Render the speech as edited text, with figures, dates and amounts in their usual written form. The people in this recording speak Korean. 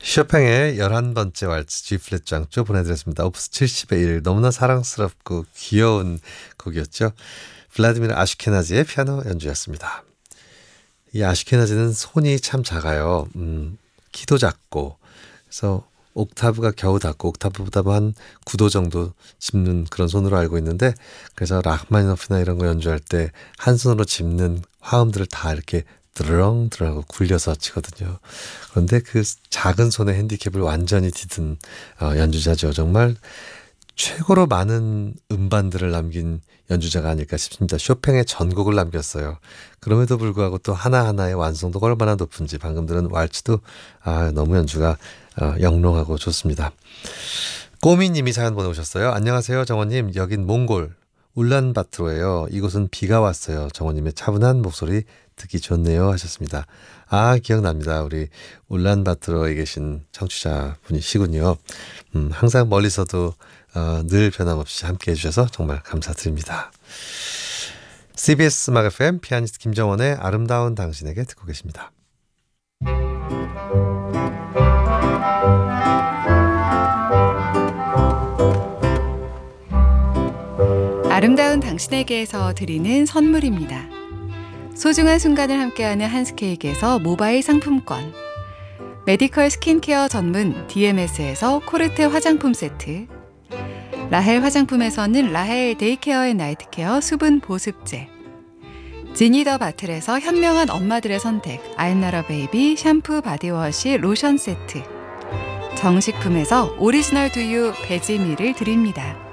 쇼팽의 11번째 왈츠 G플랫 장조 보내드렸습니다. 오프스 70의 1 너무나 사랑스럽고 귀여운 곡이었죠. 블라디미르 아슈케나지의 피아노 연주였습니다. 이 아슈케나지는 손이 참 작아요. 키도 작고 그래서 옥타브가 겨우 닿고 옥타브보다 한 9도 정도 짚는 그런 손으로 알고 있는데 그래서 라흐마니노프나 이런 거 연주할 때 한 손으로 짚는 화음들을 다 이렇게 드렁드렁하고 굴려서 치거든요. 그런데 그 작은 손의 핸디캡을 완전히 디든 연주자죠. 정말 최고로 많은 음반들을 남긴 연주자가 아닐까 싶습니다. 쇼팽의 전곡을 남겼어요. 그럼에도 불구하고 또 하나하나의 완성도가 얼마나 높은지 방금 들은 왈츠도 너무 연주가 영롱하고 좋습니다. 꼬미님이 사연 보내오셨어요. 안녕하세요 정원님. 여긴 몽골 울란바토르예요. 이곳은 비가 왔어요. 정원님의 차분한 목소리 듣기 좋네요 하셨습니다. 기억납니다. 우리 울란바토르에 계신 청취자분이시군요. 항상 멀리서도 늘 변함없이 함께 해주셔서 정말 감사드립니다. CBS 음악 FM 피아니스트 김정원의 아름다운 당신에게 듣고 계십니다. 아름다운 당신에게에서 드리는 선물입니다. 소중한 순간을 함께하는 한스케이크에서 모바일 상품권, 메디컬 스킨케어 전문 DMS에서 코르테 화장품 세트, 라헬 화장품에서는 라헬 데이케어 앤 나이트케어 수분 보습제, 지니더 바틀에서 현명한 엄마들의 선택 아임나라 베이비 샴푸 바디워시 로션 세트, 정식품에서 오리지널 두유 베지밀을 드립니다.